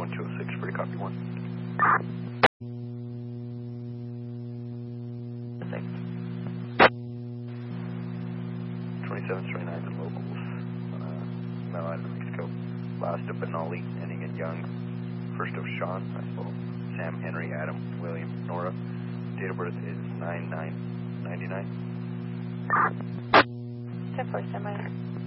1206, free copy 1. Thanks. 27s, 29s, and locals. Mel Island, Mexico. Last of Benali, ending in Young. First of Sean, I suppose. Sam, Henry, Adam, William, Nora. Date of birth is 9/9/99. 10-4, stand by.